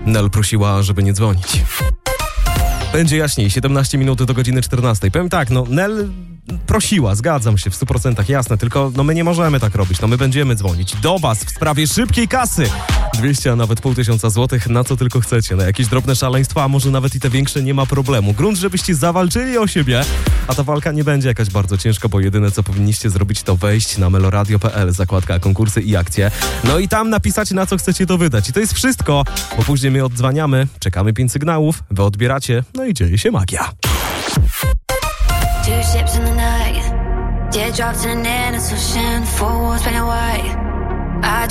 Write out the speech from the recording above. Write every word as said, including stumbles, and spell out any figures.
Nel prosiła, żeby nie dzwonić. Będzie jaśniej, siedemnaście minut do godziny czternastej. Powiem tak, no Nel prosiła, zgadzam się w stu procentach, jasne, tylko no my nie możemy tak robić, no my będziemy dzwonić do was w sprawie szybkiej kasy. dwieście, a nawet pół tysiąca złotych, na co tylko chcecie, na jakieś drobne szaleństwa, a może nawet i te większe, nie ma problemu. Grunt, żebyście zawalczyli o siebie, a ta walka nie będzie jakaś bardzo ciężka, bo jedyne co powinniście zrobić to wejść na meloradio kropka p l, zakładka konkursy i akcje, no i tam napisać, na co chcecie to wydać. I to jest wszystko, bo później my odzwaniamy, czekamy pięć sygnałów, wy odbieracie, no i dzieje się magia. Two ships in the night, teardrops in an innocent ocean, four walls painted white. I